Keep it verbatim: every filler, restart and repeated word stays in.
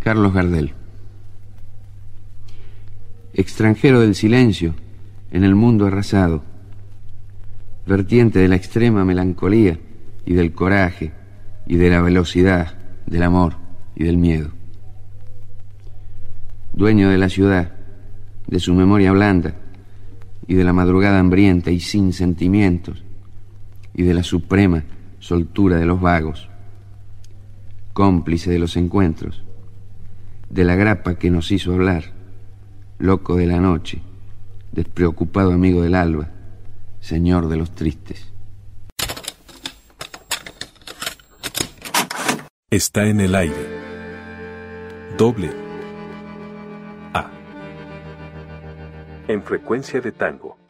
Carlos Gardel. Extranjero del silencio en el mundo arrasado, vertiente de la extrema melancolía y del coraje y de la velocidad, del amor y del miedo. Dueño de la ciudad, de su memoria blanda y de la madrugada hambrienta y sin sentimientos y de la suprema soltura de los vagos. Cómplice de los encuentros, de la grapa que nos hizo hablar, loco de la noche, despreocupado amigo del alba, señor de los tristes. Está en el aire. Doble A. En frecuencia de tango.